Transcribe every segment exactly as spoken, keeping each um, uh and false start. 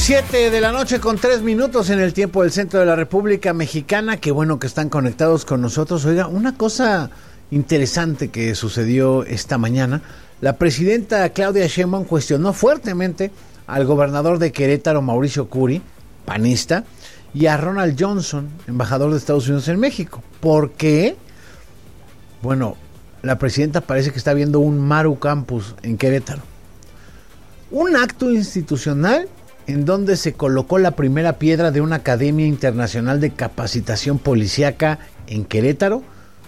Siete de la noche con tres minutos en el tiempo del centro de la República Mexicana. Qué bueno que están conectados con nosotros. Oiga, una cosa interesante que sucedió esta mañana. La presidenta Claudia Sheinbaum cuestionó fuertemente al gobernador de Querétaro, Mauricio Curi, panista, y a Ronald Johnson, embajador de Estados Unidos en México. ¿Por qué? Bueno, la presidenta parece que está viendo un Maru Campus en Querétaro. Un acto institucional en donde se colocó la primera piedra de una Academia Internacional de Capacitación Policíaca en Querétaro,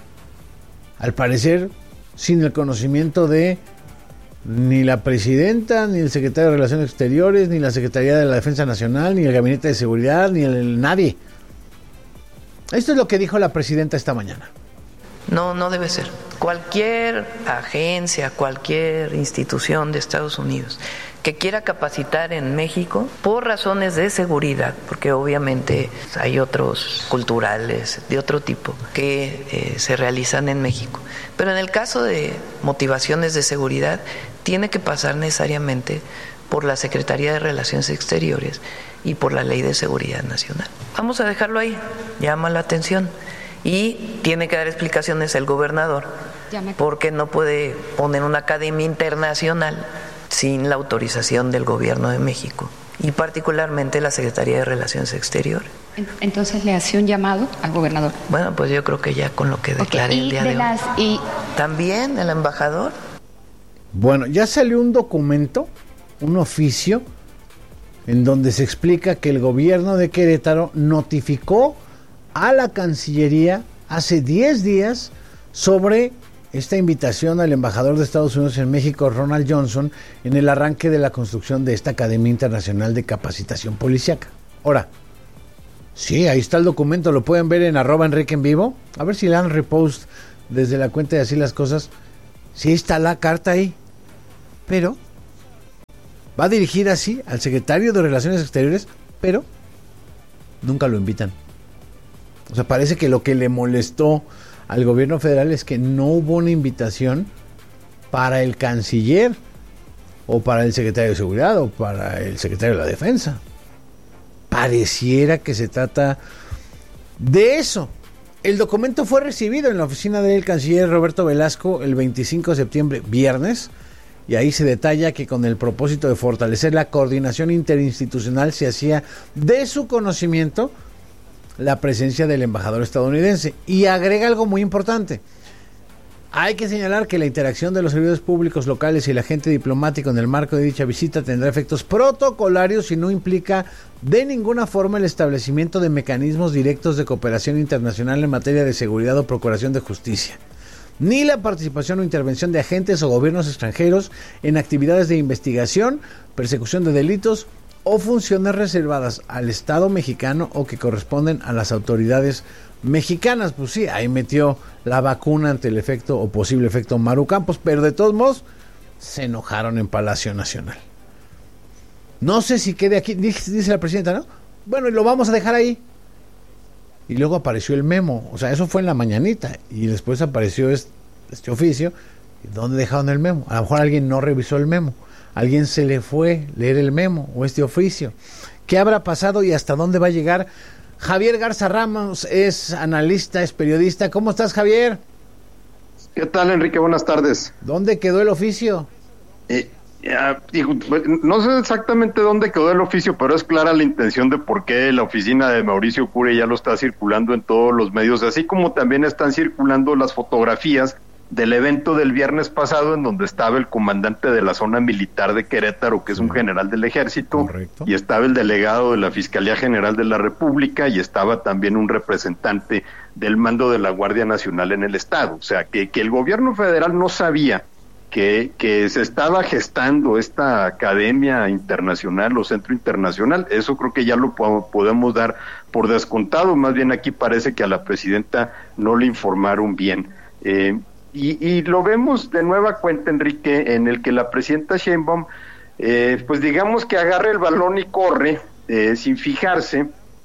al parecer sin el conocimiento de ni la presidenta, ni el secretario de Relaciones Exteriores, ni la Secretaría de la Defensa Nacional, ni el Gabinete de Seguridad, ni el, nadie. Esto es lo que dijo la presidenta esta mañana. No, no debe ser. Cualquier agencia, cualquier institución de Estados Unidos que quiera capacitar en México por razones de seguridad, porque obviamente hay otros culturales de otro tipo que eh, se realizan en México, pero en el caso de motivaciones de seguridad tiene que pasar necesariamente por la Secretaría de Relaciones Exteriores y por la Ley de Seguridad Nacional. Vamos a dejarlo ahí, llama la atención. Y tiene que dar explicaciones el gobernador, porque no puede poner una academia internacional sin la autorización del gobierno de México y particularmente la Secretaría de Relaciones Exteriores. Entonces le hace un llamado al gobernador. Bueno, pues yo creo que ya con lo que declaré okay. el día de, de las, hoy. Y... También el embajador. Bueno, ya salió un documento, un oficio, en donde se explica que el gobierno de Querétaro notificó a la Cancillería hace diez días sobre esta invitación al embajador de Estados Unidos en México, Ronald Johnson, en el arranque de la construcción de esta Academia Internacional de Capacitación Policíaca. Ahora, sí, ahí está el documento, lo pueden ver en arroba Enrique en vivo, a ver si le dan repost desde la cuenta de Así las Cosas. Sí está la carta ahí, pero va dirigida así al secretario de Relaciones Exteriores, pero nunca lo invitan. O sea, parece que lo que le molestó al gobierno federal es que no hubo una invitación para el canciller o para el secretario de Seguridad o para el secretario de la Defensa. Pareciera que se trata de eso. El documento fue recibido en la oficina del canciller Roberto Velasco el veinticinco de septiembre, viernes, y ahí se detalla que con el propósito de fortalecer la coordinación interinstitucional se hacía de su conocimiento la presencia del embajador estadounidense, y agrega algo muy importante. Hay que señalar que la interacción de los servidores públicos locales y el agente diplomático en el marco de dicha visita tendrá efectos protocolarios y no implica de ninguna forma el establecimiento de mecanismos directos de cooperación internacional en materia de seguridad o procuración de justicia, ni la participación o intervención de agentes o gobiernos extranjeros en actividades de investigación, persecución de delitos o funciones reservadas al Estado mexicano o que corresponden a las autoridades mexicanas. Pues sí, ahí metió la vacuna ante el efecto o posible efecto Maru Campos, pero de todos modos se enojaron en Palacio Nacional. No sé si quede aquí, dice, dice la presidenta, ¿no? Bueno, y lo vamos a dejar ahí. Y luego apareció el memo, o sea, eso fue en la mañanita, y después apareció este, este oficio. ¿Dónde dejaron el memo? A lo mejor alguien no revisó el memo. Alguien se le fue leer el memo o este oficio. ¿Qué habrá pasado y hasta dónde va a llegar? Javier Garza Ramos es analista, es periodista. ¿Cómo estás, Javier? ¿Qué tal, Enrique? Buenas tardes. ¿Dónde quedó el oficio? Eh, ya, digo, no sé exactamente dónde quedó el oficio, pero es clara la intención de por qué la oficina de Mauricio Curi ya lo está circulando en todos los medios, así como también están circulando las fotografías del evento del viernes pasado en donde estaba el comandante de la zona militar de Querétaro, que es un general del ejército. Correcto. Y estaba el delegado de la Fiscalía General de la República y estaba también un representante del mando de la Guardia Nacional en el estado. O sea, que, que el gobierno federal no sabía que, que se estaba gestando esta academia internacional o centro internacional. Eso creo que ya lo po- podemos dar por descontado. Más bien aquí parece que a la presidenta no le informaron bien. Eh, Y, y lo vemos de nueva cuenta, Enrique, en el que la presidenta Sheinbaum, eh, pues digamos que agarra el balón y corre, eh, sin fijarse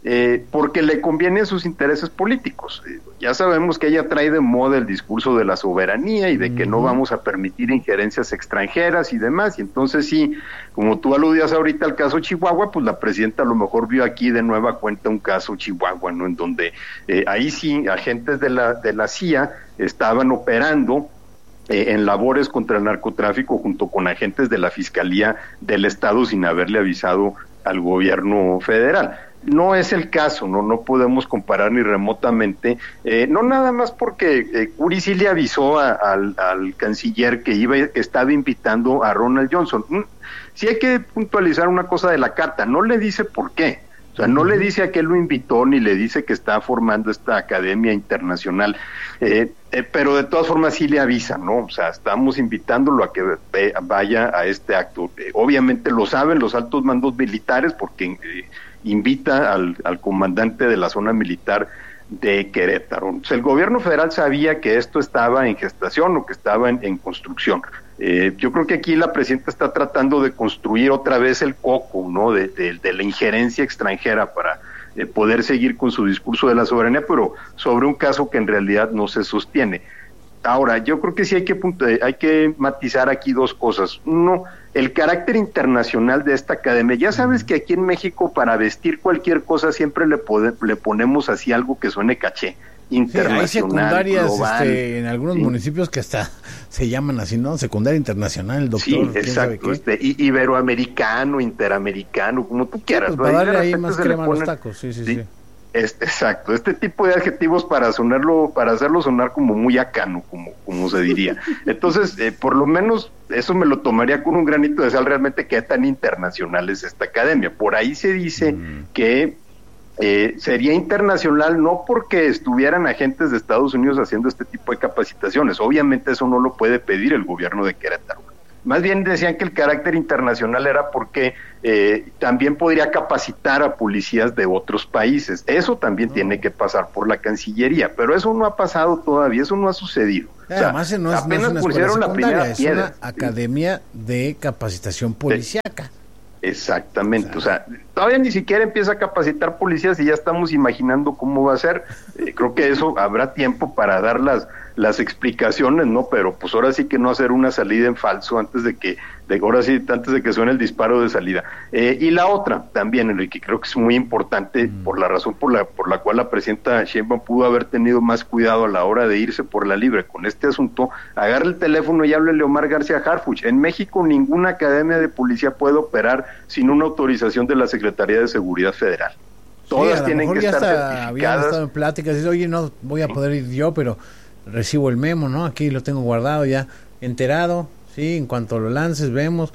eh, porque le conviene a sus intereses políticos. Eh, ya sabemos que ella trae de moda el discurso de la soberanía y de que uh-huh. no vamos a permitir injerencias extranjeras y demás, y entonces sí, como tú aludías ahorita al caso Chihuahua, pues la presidenta a lo mejor vio aquí de nueva cuenta un caso Chihuahua, ¿no? En donde eh, ahí sí agentes de la, de la C I A estaban operando Eh, en labores contra el narcotráfico junto con agentes de la Fiscalía del Estado sin haberle avisado al gobierno federal. No es el caso, no no podemos comparar ni remotamente, eh, no nada más porque eh, Curi sí le avisó a, al, al canciller que iba que estaba invitando a Ronald Johnson. Mm, sí hay que puntualizar una cosa de la carta, no le dice por qué. O sea, no le dice a qué lo invitó, ni le dice que está formando esta academia internacional, eh, eh, pero de todas formas sí le avisa, ¿no? O sea, estamos invitándolo a que eh, vaya a este acto. Eh, obviamente lo saben los altos mandos militares, porque eh, invita al, al comandante de la zona militar de Querétaro. Entonces, el gobierno federal sabía que esto estaba en gestación o que estaba en, en construcción. Eh, yo creo que aquí la presidenta está tratando de construir otra vez el coco, ¿no? De, de, de la injerencia extranjera para eh, poder seguir con su discurso de la soberanía, pero sobre un caso que en realidad no se sostiene. Ahora, yo creo que sí hay que hay que matizar aquí dos cosas. Uno, el carácter internacional de esta academia. Ya sabes que aquí en México para vestir cualquier cosa siempre le, pode, le ponemos así algo que suene caché. Internacional, sí, hay secundarias global, este, en algunos sí. municipios que hasta se llaman así, ¿no? Secundaria internacional, doctor. Sí, exacto, este, iberoamericano, interamericano, como tú quieras. Sí, pues para darle ahí más crema a los tacos, sí, sí, sí. sí. Este, exacto, este tipo de adjetivos para sonarlo, para hacerlo sonar como muy acano, como, como se diría. Entonces, eh, por lo menos eso me lo tomaría con un granito de sal, realmente qué tan internacional es esta academia. Por ahí se dice mm. que Eh, sería internacional no porque estuvieran agentes de Estados Unidos haciendo este tipo de capacitaciones, obviamente eso no lo puede pedir el gobierno de Querétaro. Más bien decían que el carácter internacional era porque eh, también podría capacitar a policías de otros países. Eso también no. tiene que pasar por la Cancillería, pero eso no ha pasado todavía, eso no ha sucedido. O sea, además no es, apenas no es una pusieron la primera es piedra. Una academia de capacitación policíaca. Exactamente, o sea, todavía ni siquiera empieza a capacitar policías y ya estamos imaginando cómo va a ser. Eh, creo que eso habrá tiempo para dar las, las explicaciones, ¿no? Pero pues ahora sí que no hacer una salida en falso antes de que, de ahora sí, antes de que suene el disparo de salida. Eh, y la otra también, Enrique, creo que es muy importante mm. por la razón por la, por la cual la presidenta Sheinbaum pudo haber tenido más cuidado a la hora de irse por la libre con este asunto. Agarre el teléfono y háblele a Omar García Harfuch. En México ninguna academia de policía puede operar sin una autorización de la Secretaría de Seguridad Federal. Todas sí, tienen que ya estar está, certificadas. Habían estado en pláticas, dice, oye, no voy a poder ir yo, pero recibo el memo, ¿no? Aquí lo tengo guardado ya, enterado, sí, en cuanto lo lances vemos,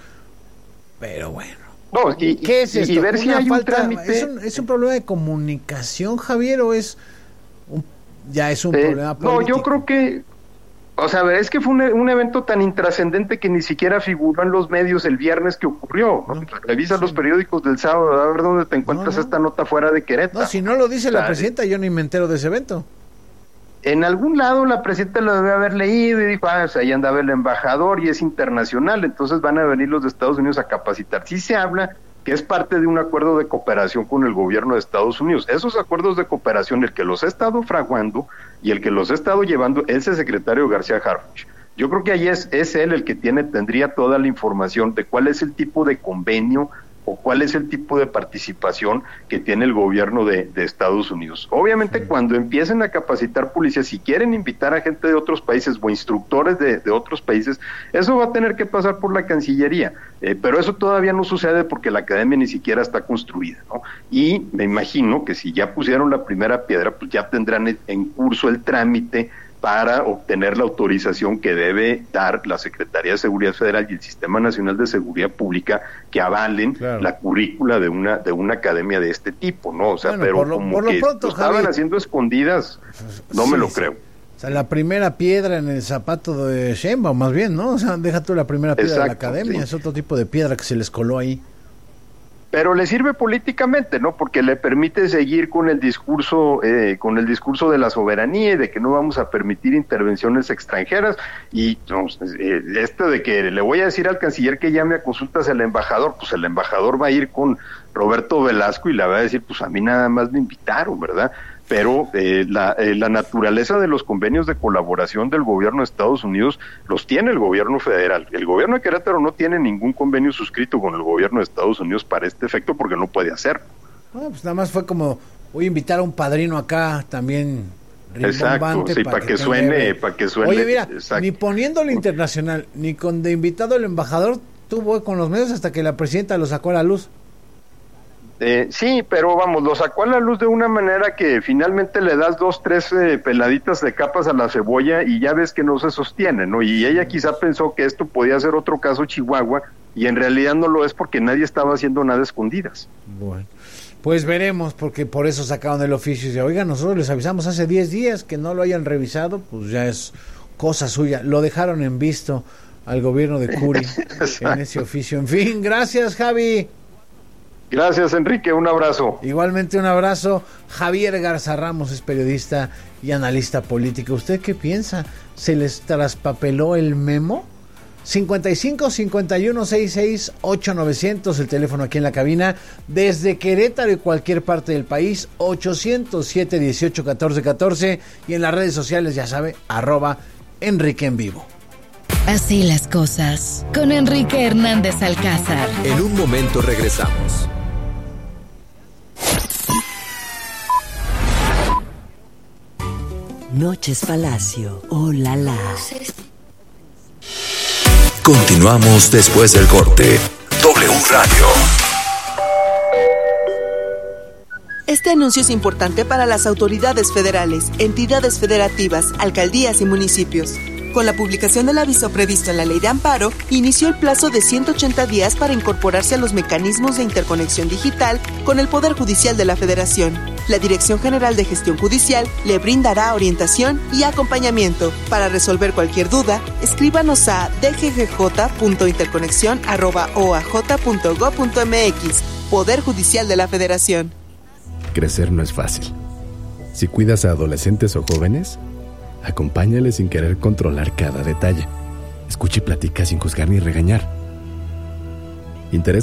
pero bueno. No, y, ¿Qué es esto? Y ver si hay falta, un trámite. ¿es un, ¿Es un problema de comunicación, Javier, o es un, ya es un eh, problema político? No, yo creo que, o sea, es que fue un, un evento tan intrascendente que ni siquiera figuró en los medios el viernes que ocurrió, ¿no? No, Revisa sí. los periódicos del sábado, a ver dónde te encuentras no, no. esta nota fuera de Querétaro. No, si no lo dice o sea, la presidenta, yo ni me entero de ese evento. En algún lado la presidenta lo debe haber leído y dijo, ah, o sea, ahí andaba el embajador y es internacional, entonces van a venir los de Estados Unidos a capacitar. Sí se habla que es parte de un acuerdo de cooperación con el gobierno de Estados Unidos. Esos acuerdos de cooperación, el que los ha estado fraguando y el que los ha estado llevando es el secretario García Harfuch. Yo creo que ahí es, es él el que tiene, tendría toda la información de cuál es el tipo de convenio o cuál es el tipo de participación que tiene el gobierno de, de Estados Unidos. Obviamente sí. cuando empiecen a capacitar policías, si quieren invitar a gente de otros países o instructores de, de otros países, eso va a tener que pasar por la Cancillería, eh, pero eso todavía no sucede porque la academia ni siquiera está construida, ¿no? Y me imagino que si ya pusieron la primera piedra, pues ya tendrán en curso el trámite para obtener la autorización que debe dar la Secretaría de Seguridad Federal y el Sistema Nacional de Seguridad Pública que avalen claro. la currícula de una de una academia de este tipo, ¿no? O sea, bueno, pero por lo, como por lo que pronto, lo estaban Javier, haciendo escondidas, no sí, me lo sí. creo. O sea, la primera piedra en el zapato de Sheinbaum, más bien, ¿no? O sea, deja tú la primera piedra Exacto, de la academia, sí. es otro tipo de piedra que se les coló ahí. pero le sirve políticamente, ¿no? Porque le permite seguir con el discurso, eh, con el discurso de la soberanía y de que no vamos a permitir intervenciones extranjeras. Y no, eh, esto de que le voy a decir al canciller que llame a consultas al embajador, pues el embajador va a ir con Roberto Velasco y le va a decir, pues a mí nada más me invitaron, ¿verdad? Pero eh, la, eh, la naturaleza de los convenios de colaboración del gobierno de Estados Unidos los tiene el gobierno federal. El gobierno de Querétaro no tiene ningún convenio suscrito con el gobierno de Estados Unidos para este efecto porque no puede hacerlo. Bueno, pues nada más fue como, voy a invitar a un padrino acá también. Exacto, sí, para que, que suene, para que suene. Oye, mira, exacto. Ni poniéndolo internacional, ni con de invitado el embajador, tuvo con los medios hasta que la presidenta lo sacó a la luz. Eh, sí, pero vamos, lo sacó a la luz de una manera que finalmente le das dos, tres eh, peladitas de capas a la cebolla y ya ves que no se sostiene, ¿no? Y ella quizá pensó que esto podía ser otro caso Chihuahua y en realidad no lo es porque nadie estaba haciendo nada a escondidas. Bueno, pues veremos, porque por eso sacaron el oficio y dice, oiga, nosotros les avisamos hace diez días que no lo hayan revisado, pues ya es cosa suya. Lo dejaron en visto al gobierno de Curi en ese oficio. En fin, gracias, Javi. Gracias, Enrique, un abrazo. Igualmente un abrazo. Javier Garza Ramos es periodista y analista político. ¿Usted qué piensa? ¿Se les traspapeló el memo? cincuenta y cinco, cincuenta y uno, sesenta y seis, ocho novecientos, el teléfono aquí en la cabina. Desde Querétaro y cualquier parte del país, ochocientos siete, dieciocho, catorce, catorce. Y en las redes sociales, ya sabe, arroba Enrique en Vivo. Así las cosas, con Enrique Hernández Alcázar. En un momento regresamos. Noches Palacio, oh la la. Continuamos después del corte. W Radio. Este anuncio es importante para las autoridades federales, entidades federativas, alcaldías y municipios. Con la publicación del aviso previsto en la Ley de Amparo, inició el plazo de ciento ochenta días para incorporarse a los mecanismos de interconexión digital con el Poder Judicial de la Federación. La Dirección General de Gestión Judicial le brindará orientación y acompañamiento. Para resolver cualquier duda, escríbanos a d g g j punto interconexión arroba o a j punto gob punto m x. Poder Judicial de la Federación. Crecer no es fácil. Si cuidas a adolescentes o jóvenes, acompáñale sin querer controlar cada detalle. Escucha y platica sin juzgar ni regañar. Interés